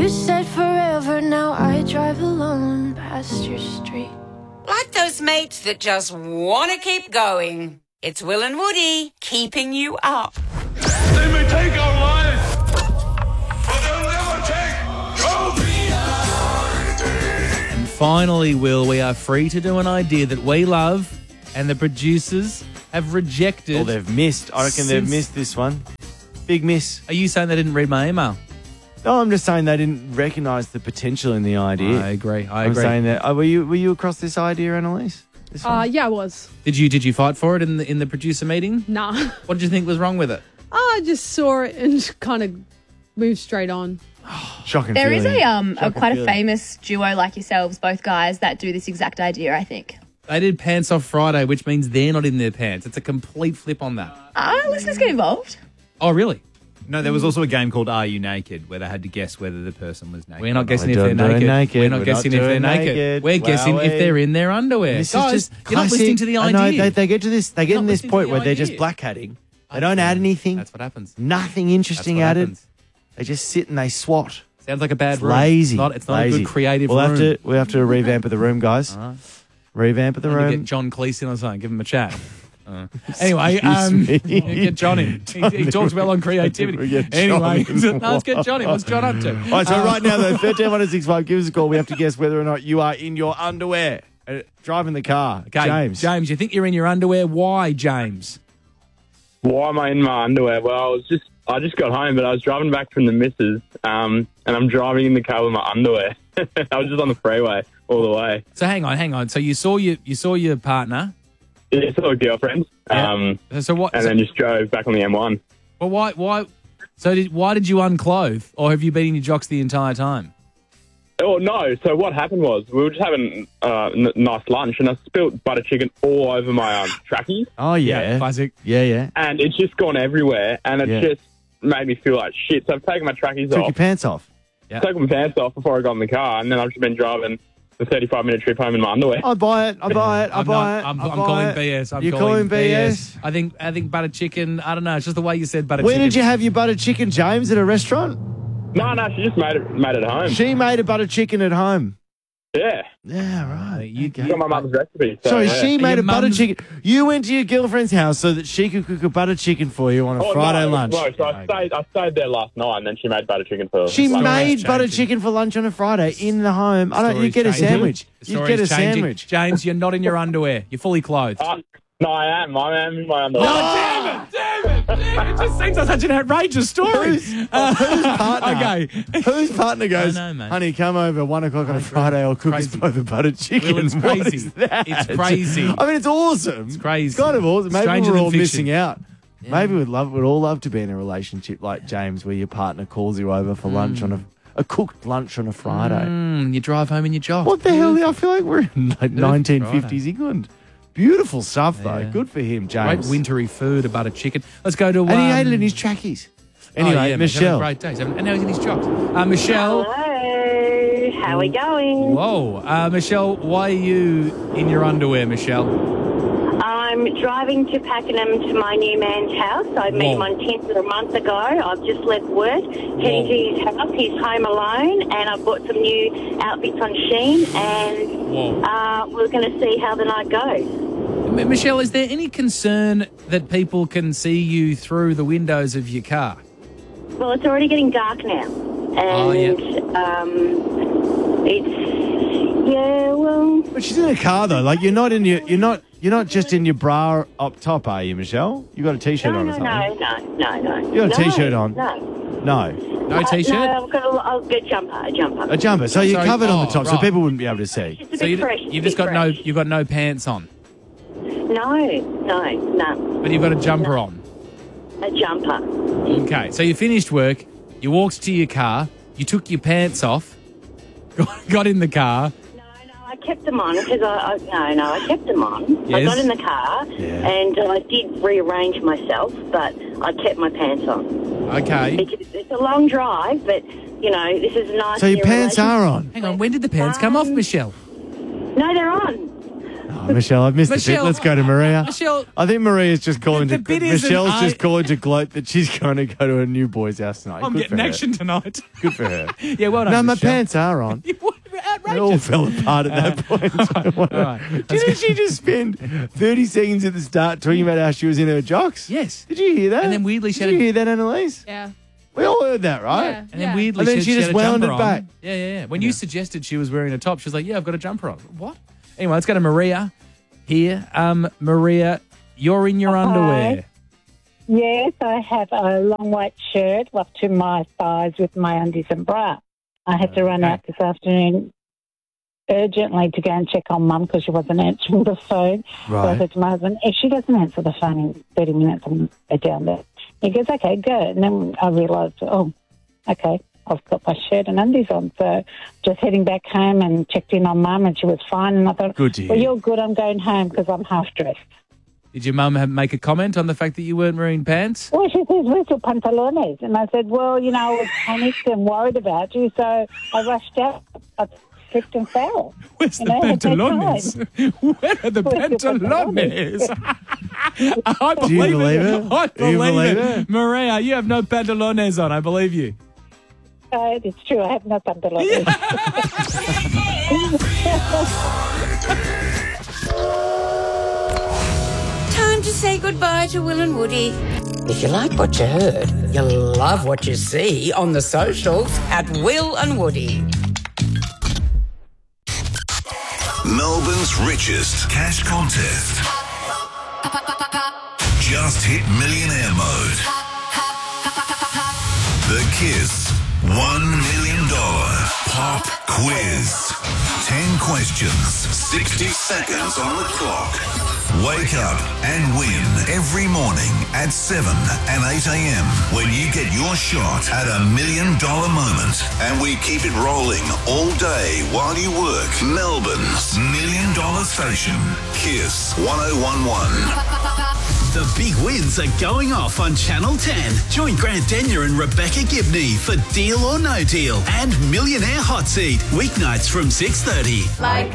You said forever, now I drive alone past your street. Like those mates that just want to keep going. It's Will and Woody keeping you up. They may take our lives, but they'll never take your freedom. And finally, Will, we are free to do an idea that we love and the producers have rejected. Well, they've missed. I reckon they've missed this one. Big miss. Are you saying they didn't read my email? No, I'm just saying they didn't recognise the potential in the idea. I agree. I'm saying that. Were you across this idea, Annalise? Yeah, I was. Did you fight for it in the producer meeting? Nah. What did you think was wrong with it? I just saw it and kind of moved straight on. Shocking. There is feeling. quite a famous duo like yourselves, both guys, that do this exact idea, I think. They did Pants Off Friday, which means they're not in their pants. It's a complete flip on that. Listeners get involved. Oh, really? No, there was also a game called Are You Naked, where they had to guess whether the person was naked. We're not guessing if they're naked. We're not guessing if they're naked. We're guessing if they're in their underwear. This Guys, is just you're not listening to the I know, idea. they get to this. They get in this listening point to the where they're idea. just black hatting. They don't add anything. That's what happens. Nothing interesting That's what added. happens. They just sit and they swat. Sounds like a bad It's room. lazy. It's not lazy. a good creative we'll room. We'll have to revamp the room, guys. Revamp the Maybe room. Get John Cleese in or something. Give him a chat. Anyway, Excuse me. get Johnny. He talks well on creativity. We get Anyway, Johnny. let's get Johnny. What's John up to? All right, so right now, though, 131065, give us a call. We have to guess whether or not you are in your underwear. Driving the car. Okay, James. you think you're in your underwear? Why, James? Why am I in my underwear? Well, I just got home, but I was driving back from the missus, and I'm driving in the car with my underwear. I was just on the freeway all the way. So hang on. So you saw your partner. Yeah, saw a girlfriend. Yeah. So what? And then just drove back on the M1. Well, why? So why did you unclothe, or have you been in your jocks the entire time? Oh, no. So what happened was we were just having nice lunch, and I spilled butter chicken all over my trackies. Oh, yeah. Classic. Yeah. And it's just gone everywhere, and it just made me feel like shit. So I've taken my trackies Took off. your pants off. Yeah. Took my pants off before I got in the car, and then I've just been driving the 35-minute trip home in my underwear. I buy it. I'm calling BS. You're calling BS? I think butter chicken. I don't know. It's just the way you said butter Where chicken. did you have your butter chicken, James? At a restaurant? No, she just made it at home. She made a butter chicken at home. Yeah. Yeah, right. It's got my mum's recipe. So, Sorry, yeah. she made a butter chicken. You went to your girlfriend's house so that she could cook a butter chicken for you on a Friday lunch. No, so I stayed there last night, and then she made butter chicken for. She lunch. made butter chicken for lunch on a Friday in the home. You get a sandwich. You get a sandwich. James, you're not in your underwear. You're fully clothed. No, I am. I am in my underwear. Damn it! It just seems like such an outrageous story. Whose partner? Okay. Whose partner goes, I know, mate. honey, come over 1 o'clock on a Friday. I'll cook us both a butter chicken. Will, it's What crazy. is that? It's crazy. I mean, it's awesome. It's crazy. It's kind of awesome. Maybe Stranger we're than all fiction. missing out. Yeah. Maybe we'd all love to be in a relationship like James, where your partner calls you over for lunch on a cooked lunch on a Friday. You drive home in your jock. What the hell? I feel like we're in like 1950s England. Beautiful stuff, though. Yeah. Good for him, Great James. wintry food, a butter chicken. Let's go to... And he ate it in his trackies. Anyway, yeah, Michelle. Great days. And now he's in his jocks. Michelle. Hello. How are we going? Whoa. Michelle, why are you in your underwear, Michelle? I'm driving to Pakenham to my new man's house. I met him on Tinder a month ago. I've just left work, heading to his house. He's home alone, and I've bought some new outfits on Shein, and we're going to see how the night goes. Michelle, is there any concern that people can see you through the windows of your car? Well, it's already getting dark now, and But she's in a car though. Like you're not just in your bra up top, are you, Michelle? You got a t-shirt on or something? No. You got a t-shirt on? No. No t-shirt? No, I've got a jumper. A jumper. So you're covered on the top, so right. people wouldn't be able to see. It's a bit fresh. You've just got no pants on. No. But you've got a jumper on. A jumper. Okay, so you finished work, you walked to your car, you took your pants off, got in the car. I kept them on because I kept them on. I Yes. got in the car and I did rearrange myself, but I kept my pants on. Okay. It's a long drive, but this is nice. So your pants are on. Hang on, when did the pants come off, Michelle? No, they're on. Michelle, I've missed the bit. Let's go to Maria. Michelle, I think Maria's just calling The to. bit isn't Michelle's I- just calling to gloat that she's going to go to a new boy's house tonight. I'm Good getting for her. action tonight. Good for her. Yeah, well done, No, my Michelle. pants are on. Outrageous. They all fell apart at that point. All right. Didn't she just spend 30 seconds at the start talking about how she was in her jocks? Yes. Did you hear that? And then weirdly she Did had you a- hear that, Annalise? Yeah. We all heard that, right? Yeah. And then weirdly And then said she just had a wound jumper it back. on. Yeah. When you suggested she was wearing a top, she was like, yeah, I've got a jumper on. What? Anyway, let's go to Maria here. Maria, you're in your underwear. Yes, I have a long white shirt up to my thighs with my undies and bra. I had to run out this afternoon urgently to go and check on Mum because she wasn't answering the phone. So I Right. said to my husband, if she doesn't answer the phone in 30 minutes, I'm down there. He goes, okay, go. And then I realised, oh, okay, I've got my shirt and undies on. So just heading back home and checked in on Mum and she was fine. And I thought, Good to hear. well, you're good. I'm going home because I'm half dressed. Did your mum make a comment on the fact that you weren't wearing pants? Well, she says, where's your pantalones? And I said, well, you know, I was panicked and worried about you, so I rushed out. I slipped and fell. Where's You the know, I had no pantalones? Where are the Where's the pantalones? I Do you believe believe it. it? I Do you believe believe it. it? Maria, you have no pantalones on. I believe you. It's true, I have no pantalones. Time to say goodbye to Will and Woody. If you like what you heard, you'll love what you see on the socials at Will and Woody. Melbourne's richest cash contest. Just hit millionaire mode. The Kiss $1 million pop quiz. 10 questions, 60 seconds on the clock. Wake up and win every morning at 7 and 8 a.m. when you get your shot at $1 million moment. And we keep it rolling all day while you work. Melbourne's $1 million station. Kiss 1011. The big wins are going off on Channel 10. Join Grant Denyer and Rebecca Gibney for Deal or No Deal and Millionaire Hot Seat. Weeknights from 6:30. Like